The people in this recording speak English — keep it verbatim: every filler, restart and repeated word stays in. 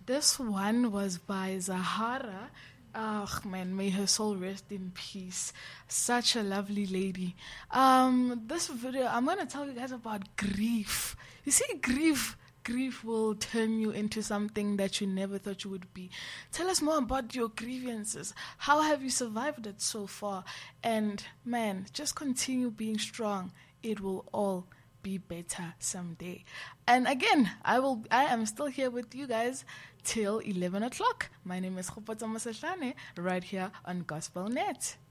This one was by Zahara. Oh man, may her soul rest in peace. Such a lovely lady. Um, this video, I'm gonna tell you guys about grief. You see, grief, grief will turn you into something that you never thought you would be. Tell us more about your grievances. How have you survived it so far? And man, just continue being strong. It will all be better someday. And again, I will. I am still here with you guys till eleven o'clock. My name is Khopotso Mosehlane, right here on Gospel Net.